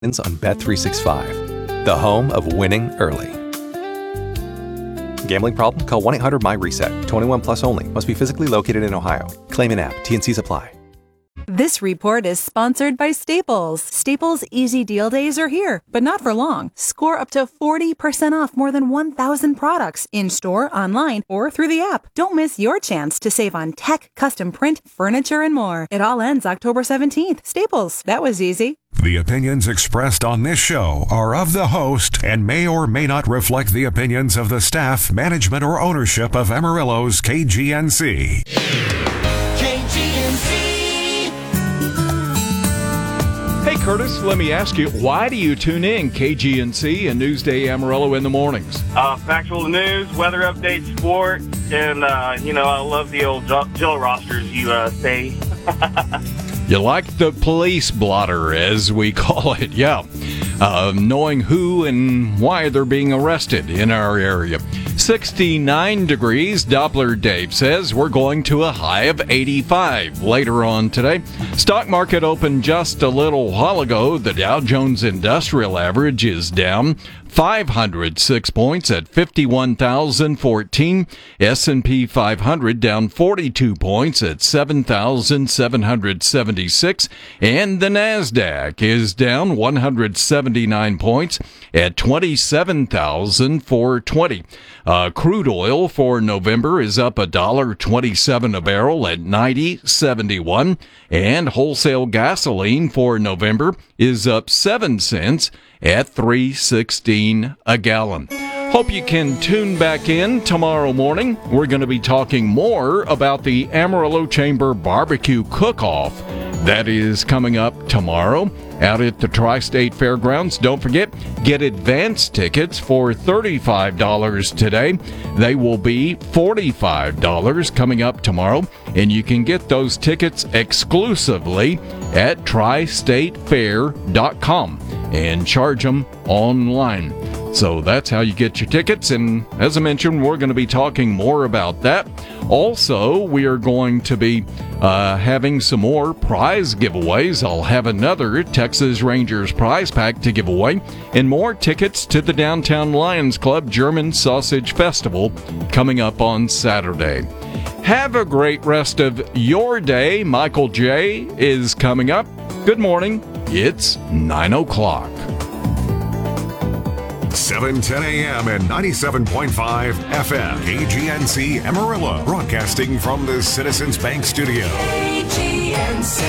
on Bet365, the home of winning early. Gambling problem? Call 1-800-MY-RESET. 21 plus only. Must be physically located in Ohio. Claim in app. T&Cs apply. This report is sponsored by Staples. Staples Easy Deal Days are here, but not for long. Score up to 40% off more than 1,000 products in-store, online, or through the app. Don't miss your chance to save on tech, custom print, furniture, and more. It all ends October 17th. Staples. That was easy. The opinions expressed on this show are of the host and may or may not reflect the opinions of the staff, management, or ownership of Amarillo's KGNC. KGNC. Hey, Curtis, let me ask you, why do you tune in KGNC and Newsday Amarillo in the mornings? Factual news, weather updates, sport, and, I love the old Jill rosters you say. You like the police blotter, as we call it, yeah. Knowing who and why they're being arrested in our area. 69 degrees, Doppler Dave says. We're going to a high of 85 later on today. Stock market opened just a little while ago. The Dow Jones Industrial Average is down 506 points at 51,014. S&P 500 down 42 points at 7,776. And the NASDAQ is down 179 points at 27,420. Crude oil for November is up $1.27 a barrel at 90.71. And wholesale gasoline for November is up 7 cents at $3.16 a gallon. Hope you can tune back in tomorrow morning. We're going to be talking more about the Amarillo Chamber Barbecue Cook-Off. That is coming up tomorrow out at the Tri-State Fairgrounds. Don't forget, get advance tickets for $35 today. They will be $45 coming up tomorrow, and you can get those tickets exclusively at tristatefair.com and charge them online. So that's how you get your tickets, and as I mentioned, we're going to be talking more about that. Also, we are going to be having some more prize giveaways. I'll have another Texas Rangers prize pack to give away, and more tickets to the Downtown Lions Club German Sausage Festival coming up on Saturday. Have a great rest of your day. Michael J. is coming up. Good morning. It's 9 o'clock. 7:10 a.m. and 97.5 FM. KGNC Amarillo. Broadcasting from the Citizens Bank Studio. KGNC.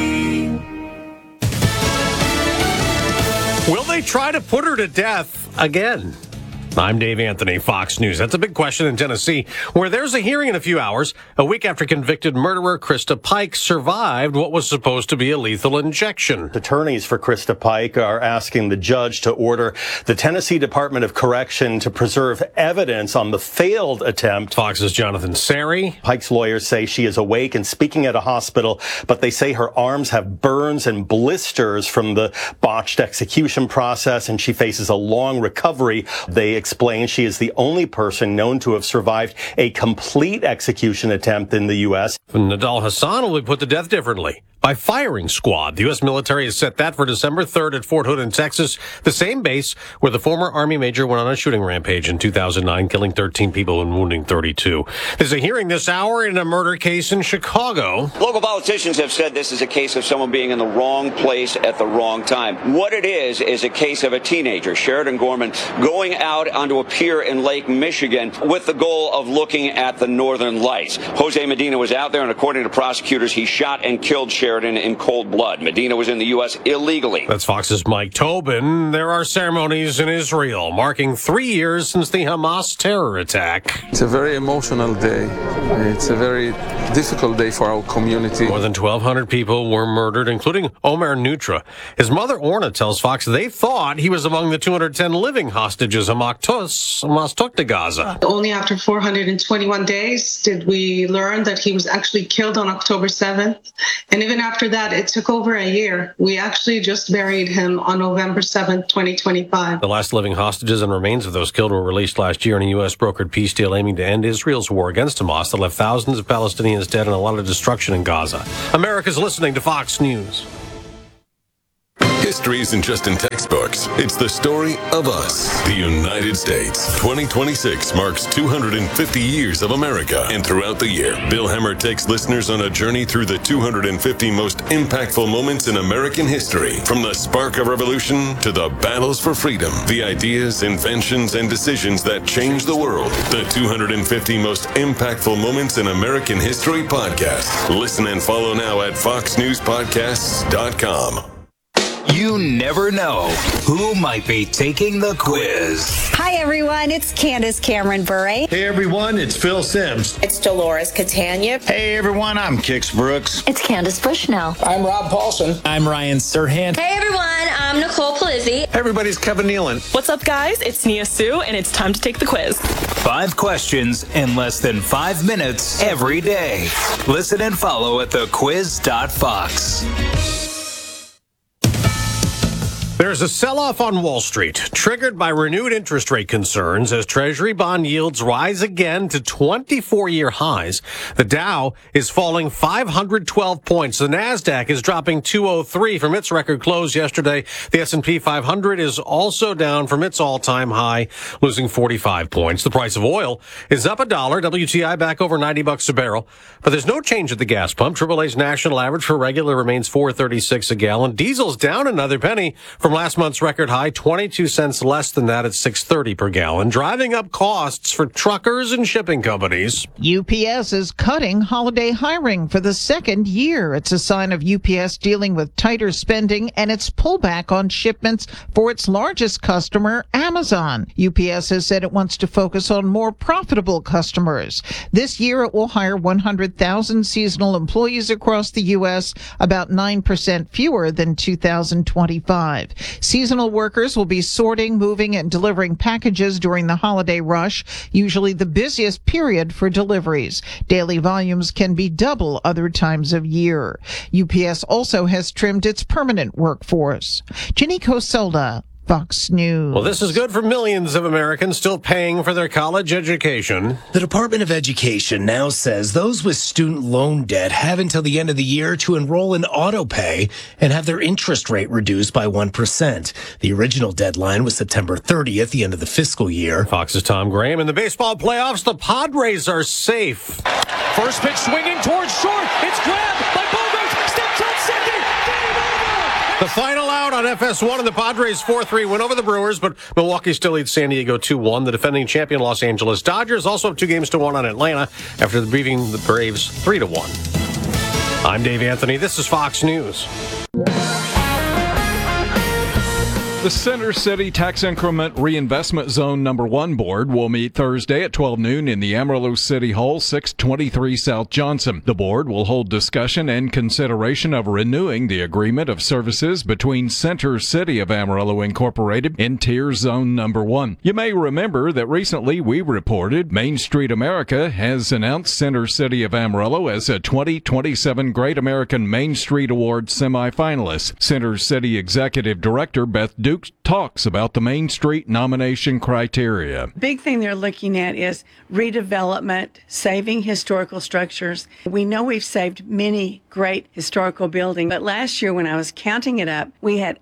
Will they try to put her to death again? I'm Dave Anthony, Fox News. That's a big question in Tennessee, where there's a hearing in a few hours, a week after convicted murderer Krista Pike survived what was supposed to be a lethal injection. Attorneys for Krista Pike are asking the judge to order the Tennessee Department of Correction to preserve evidence on the failed attempt. Fox's Jonathan Sari. Pike's lawyers say she is awake and speaking at a hospital, but they say her arms have burns and blisters from the botched execution process, and she faces a long recovery. They explain she is the only person known to have survived a complete execution attempt in the U.S. Nadal Hassan will be put to death differently by firing squad. The U.S. military has set that for December 3rd at Fort Hood in Texas, the same base where the former Army major went on a shooting rampage in 2009, killing 13 people and wounding 32. There's a hearing this hour in a murder case in Chicago. Local politicians have said this is a case of someone being in the wrong place at the wrong time. What it is a case of a teenager, Sheridan Gorman, going out onto a pier in Lake Michigan with the goal of looking at the northern lights. Jose Medina was out there, and according to prosecutors, he shot and killed Sheridan in cold blood. Medina was in the U.S. illegally. That's Fox's Mike Tobin. There are ceremonies in Israel marking 3 years since the Hamas terror attack. It's a very emotional day. It's a very difficult day for our community. More than 1,200 people were murdered, including Omer Nutra. His mother, Orna, tells Fox they thought he was among the 210 living hostages Hamas took to Gaza. Only after 421 days did we learn that he was actually killed on October 7th. And even after that, it took over a year. We actually just buried him on November 7th, 2025. The last living hostages and remains of those killed were released last year in a U.S. brokered peace deal aiming to end Israel's war against Hamas that left thousands of Palestinians dead and a lot of destruction in Gaza. America's listening to Fox News. History isn't just in textbooks. It's the story of us, the United States. 2026 marks 250 years of America. And throughout the year, Bill Hemmer takes listeners on a journey through the 250 most impactful moments in American history. From the spark of revolution to the battles for freedom, the ideas, inventions, and decisions that changed the world. The 250 most impactful moments in American history podcast. Listen and follow now at foxnewspodcasts.com. You never know who might be taking the quiz. Hi, everyone. It's Candace Cameron Bure. Hey, everyone. It's Phil Sims. It's Dolores Catania. Hey, everyone. I'm Kix Brooks. It's Candace Bushnell. I'm Rob Paulson. I'm Ryan Serhant. Hey, everyone. I'm Nicole Palizzi. Everybody's Kevin Nealon. What's up, guys? It's Nia Sue, and it's time to take the quiz. 5 questions in less than 5 minutes every day. Listen and follow at thequiz.fox. There's a sell-off on Wall Street, triggered by renewed interest rate concerns as Treasury bond yields rise again to 24-year highs. The Dow is falling 512 points. The Nasdaq is dropping 203 from its record close yesterday. The S&P 500 is also down from its all-time high, losing 45 points. The price of oil is up $1, WTI back over $90 a barrel. But there's no change at the gas pump. AAA's national average for regular remains $4.36 a gallon. Diesel's down another penny from last month's record high, 22 cents less than that at $6.30 per gallon, driving up costs for truckers and shipping companies. UPS is cutting holiday hiring for the second year. It's a sign of UPS dealing with tighter spending and its pullback on shipments for its largest customer, Amazon. UPS has said it wants to focus on more profitable customers. This year, it will hire 100,000 seasonal employees across the U.S., about 9% fewer than 2025. Seasonal workers will be sorting, moving, and delivering packages during the holiday rush, usually the busiest period for deliveries. Daily volumes can be double other times of year. UPS also has trimmed its permanent workforce. Jenny Coselda, Fox News. Well, this is good for millions of Americans still paying for their college education. The Department of Education now says those with student loan debt have until the end of the year to enroll in autopay and have their interest rate reduced by 1%. The original deadline was September 30th, the end of the fiscal year. Fox's Tom Graham. In the baseball playoffs, the Padres are safe. First pitch swinging towards short. It's grabbed by Bogarts. Steps on second. The final out on FS1 and the Padres 4-3 win over the Brewers, but Milwaukee still leads San Diego 2-1. The defending champion Los Angeles Dodgers also have 2 games to 1 on Atlanta after beating the Braves 3-1. I'm Dave Anthony. This is Fox News. The Center City Tax Increment Reinvestment Zone No. 1 Board will meet Thursday at 12 noon in the Amarillo City Hall, 623 South Johnson. The board will hold discussion and consideration of renewing the agreement of services between Center City of Amarillo Incorporated and Tier Zone No. 1. You may remember that recently we reported Main Street America has announced Center City of Amarillo as a 2027 Great American Main Street Award semifinalist. Center City Executive Director Beth Duke talks about the Main Street nomination criteria. Big thing they're looking at is redevelopment, saving historical structures. We know we've saved many great historical buildings, but last year when I was counting it up, we had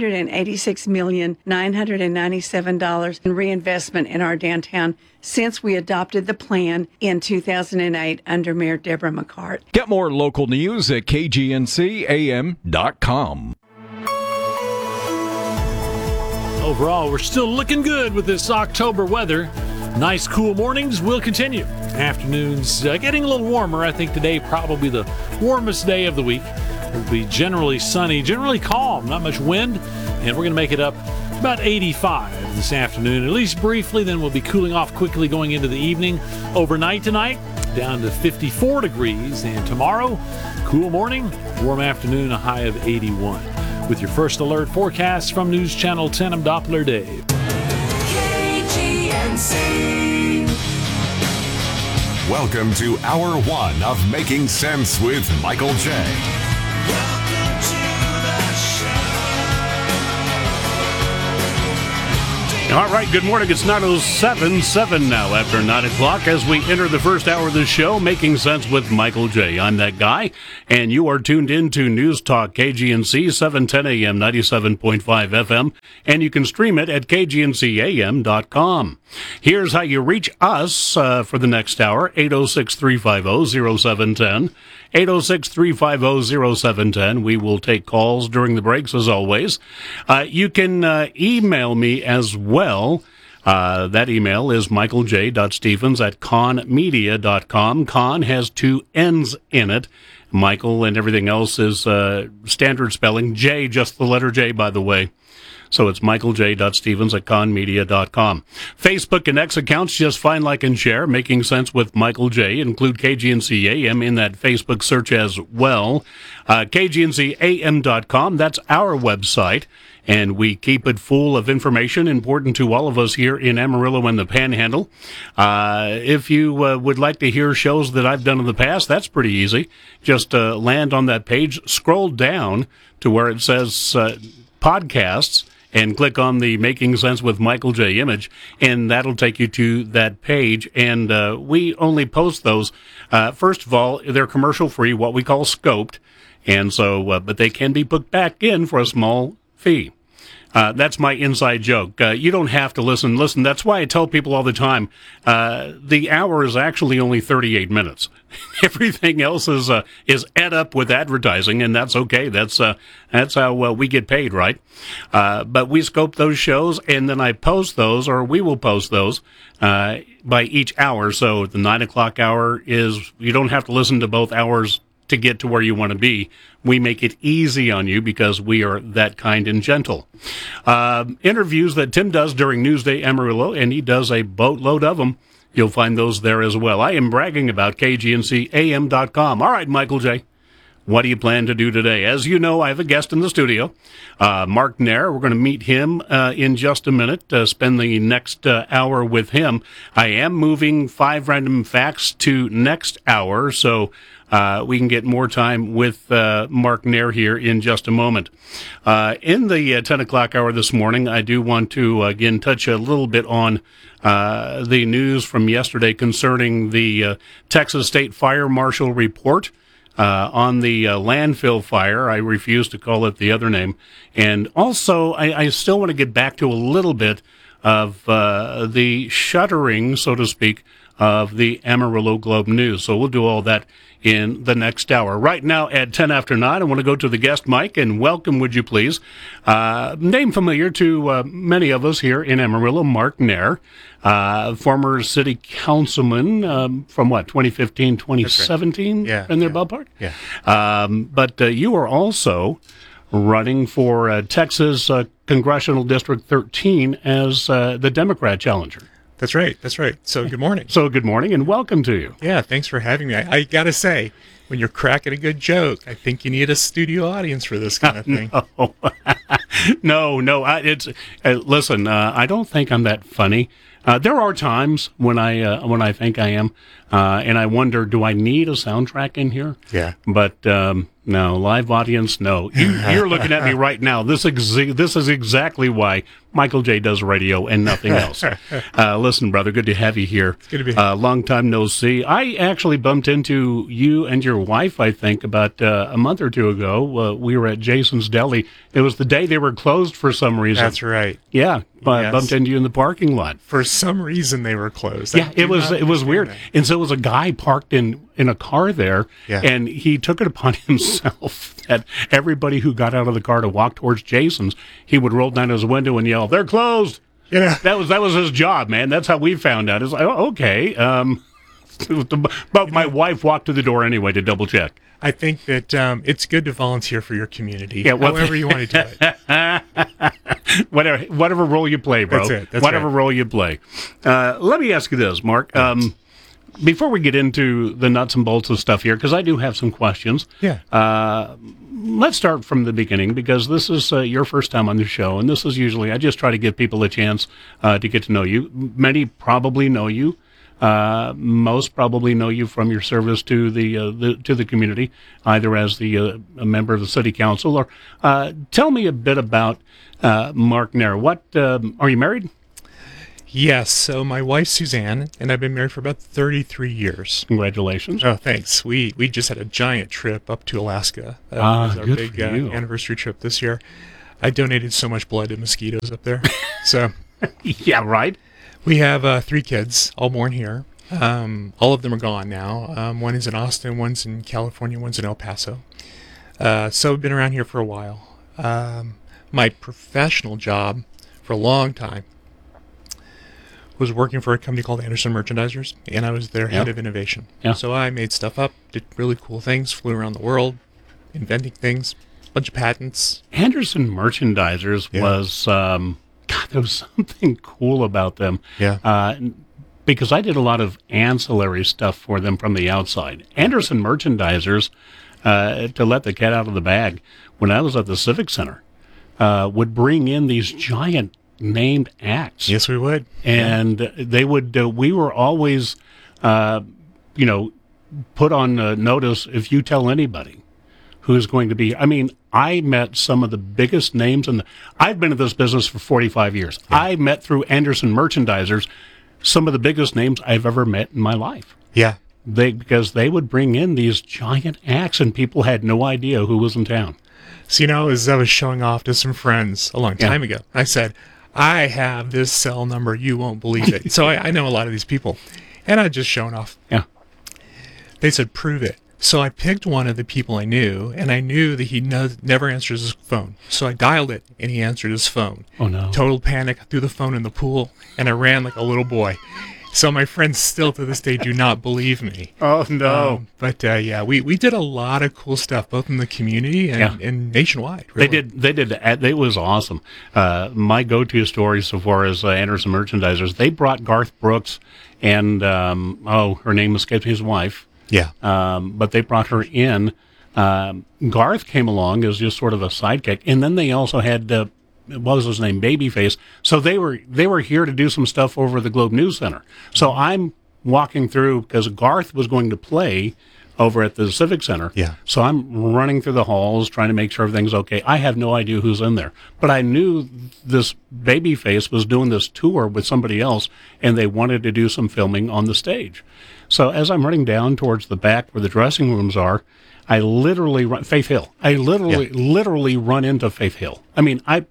$886,997 in reinvestment in our downtown since we adopted the plan in 2008 under Mayor Deborah McCart. Get more local news at kgncam.com. Overall, we're still looking good with this October weather. Nice, cool mornings will continue. Afternoons getting a little warmer. I think today probably the warmest day of the week. It'll be generally sunny, generally calm, not much wind, and we're going to make it up about 85 this afternoon, at least briefly. Then we'll be cooling off quickly going into the evening. Overnight tonight, down to 54 degrees, and tomorrow, cool morning, warm afternoon, a high of 81. With your first alert forecast from News Channel 10, I'm Doppler Dave. KGNC. Welcome to Hour 1 of Making Sense with Michael J. Welcome to the show. All right, good morning. It's 9:07 now after 9 o'clock as we enter the first hour of the show, Making Sense with Michael J. I'm that guy, and you are tuned in to News Talk KGNC 710 AM 97.5 FM, and you can stream it at kgncam.com. Here's how you reach us for the next hour, 806-350-0710. 806-350-0710. We will take calls during the breaks, as always. You can email me as well. That email is michaelj.stephens@conmedia.com. Con has two N's in it. Michael and everything else is standard spelling. J, just the letter J, by the way. So it's michaelj.stephens@conmedia.com. Facebook and X accounts, just find, like, and share. Making Sense with Michael J. Include KGNC AM in that Facebook search as well. KGNCAM.com, that's our website. And we keep it full of information important to all of us here in Amarillo and the Panhandle. If you would like to hear shows that I've done in the past, that's pretty easy. Just land on that page, scroll down to where it says podcasts, and click on the Making Sense with Michael J. image, and that'll take you to that page. And we only post those. First of all, they're commercial-free, what we call scoped, and so, but they can be put back in for a small fee. That's my inside joke. You don't have to listen. Listen, that's why I tell people all the time, the hour is actually only 38 minutes. Everything else is ed up with advertising, and that's okay. That's how we get paid, right? But we scope those shows, and then I post those, or we will post those, by each hour. So the 9 o'clock hour is, you don't have to listen to both hours to get to where you want to be. We make it easy on you because we are that kind and gentle. Interviews that Tim does during Newsday Amarillo, and he does a boatload of them. You'll find those there as well. I am bragging about KGNCAM.com. All right, Michael J., what do you plan to do today? As you know, I have a guest in the studio, Mark Nair. We're going to meet him in just a minute, spend the next hour with him. I am moving 5 random facts to next hour, so we can get more time with Mark Nair here in just a moment. In the 10 o'clock hour this morning, I do want to, again, touch a little bit on the news from yesterday concerning the Texas State Fire Marshal report on the landfill fire. I refuse to call it the other name. And also, I still want to get back to a little bit of the shuttering, so to speak, of the Amarillo Globe News. So we'll do all that in the next hour. Right now at 10 after 9, I want to go to the guest mic and welcome, would you please, name familiar to many of us here in Amarillo, Mark Nair, former city councilman from 2015, 2017, right. In their ballpark? Yeah. But you are also running for Texas Congressional District 13 as the Democrat challenger. That's right. So good morning. Good morning and welcome to you. Yeah, thanks for having me. I got to say, when you're cracking a good joke, I think you need a studio audience for this kind of thing. No. Listen, I don't think I'm that funny. There are times when I think I am, and I wonder, do I need a soundtrack in here? Yeah. But no, live audience, no. You're looking at me right now. This is exactly why Michael J. does radio and nothing else. Listen, brother, good to have you here. It's good to be here. Long time no see. I actually bumped into you and your wife, I think, about a month or two ago. We were at Jason's Deli. It was the day they were closed for some reason. That's right. Yeah, but Yes. I bumped into you in the parking lot. For some reason, they were closed. Yeah, it was weird. That. And so it was a guy parked in a car there, Yeah. and he took it upon himself that everybody who got out of the but walked towards Jason's, he would roll down his window and yell, "They're closed!" Yeah, that was his job, man. That's how we found out. It's like, oh, okay. But my wife walked to the door anyway to double check. I think that it's good to volunteer for your community, Yeah, well, however you want to do it. whatever role you play, bro. That's it. That's whatever right. role you play. Let me ask you this, Mark. Before we get into the nuts and bolts of stuff here, because I do have some questions. Yeah. Let's start from the beginning, because this is your first time on the show, and this is usually, I just try to give people a chance to get to know you. Many probably know you. Most probably know you from your service to the community, either as a member of the city council or tell me a bit about Mark Nair. What are you married? Yes, so my wife's Suzanne, and I've been married for about 33 years. Congratulations. Oh, thanks. We just had a giant trip up to Alaska. It was our good big for you. anniversary trip this year. I donated so much blood to mosquitoes up there. So, yeah, right. We have 3 kids, all born here. All of them are gone now. One is in Austin, one's in California, one's in El Paso. So I've been around here for a while. My professional job for a long time was working for a company called Anderson Merchandisers, and I was their head of innovation. Yeah. So I made stuff up, did really cool things, flew around the world, inventing things, bunch of patents. Anderson Merchandisers was, there was something cool about them. Yeah. Because I did a lot of ancillary stuff for them from the outside. Anderson Merchandisers, to let the cat out of the bag, when I was at the Civic Center, would bring in these giant named acts. Yes, we would. And they would, we were always, put on notice if you tell anybody who's going to be. I mean, I met some of the biggest names I've been in this business for 45 years. Yeah. I met through Anderson Merchandisers some of the biggest names I've ever met in my life. Yeah. Because they would bring in these giant acts and people had no idea who was in town. So, as I was showing off to some friends a long time ago, I said, I have this cell number, you won't believe it. So I know a lot of these people. And I just shown off. Yeah. They said, prove it. So I picked one of the people I knew, and I knew that he never answers his phone. So I dialed it, and he answered his phone. Oh, no. Total panic. I threw the phone in the pool, and I ran like a little boy. So my friends still to this day do not believe me. Oh, no. But we did a lot of cool stuff, both in the community and nationwide. Really. They did. It was awesome. My go-to story so far as Anderson Merchandisers, they brought Garth Brooks and, her name escapes me, his wife. Yeah. But they brought her in. Garth came along as just sort of a sidekick. And then they also had, what was his name, Babyface. So they were here to do some stuff over the Globe News Center. So I'm walking through because Garth was going to play over at the Civic Center. Yeah. So I'm running through the halls trying to make sure everything's okay. I have no idea who's in there, but I knew this Babyface was doing this tour with somebody else, and they wanted to do some filming on the stage. So as I'm running down towards the back where the dressing rooms are, I literally run Faith Hill. I literally run into Faith Hill. I mean, I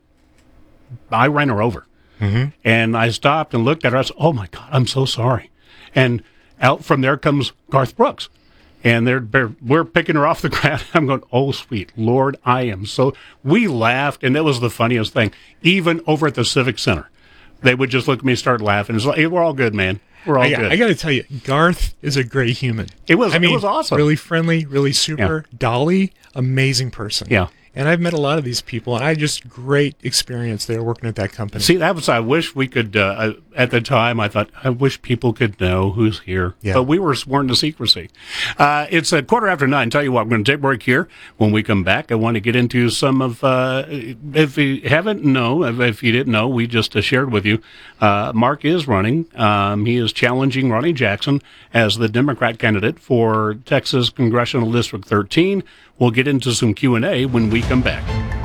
ran her over. Mm-hmm. And I stopped and looked at her. I said, oh, my God, I'm so sorry. And out from there comes Garth Brooks. And we're picking her off the ground. I'm going, oh, sweet Lord, I am so... We laughed, and it was the funniest thing. Even over at the Civic Center, they would just look at me and start laughing. It's like, hey, we're all good, man. We're all good. I got to tell you, Garth is a great human. It was awesome. Really friendly, really super. Yeah. Dolly, amazing person. Yeah. And I've met a lot of these people, and I just great experience there working at that company. See, I wish we could, at the time, I thought, I wish people could know who's here. Yeah. But we were sworn to secrecy. It's a 9:15. Tell you what, we're going to take a break here. When we come back, I want to get into some of, if you didn't know, we just shared with you, Mark is running. He is challenging Ronnie Jackson as the Democrat candidate for Texas Congressional District 13. We'll get into some Q&A when we come back.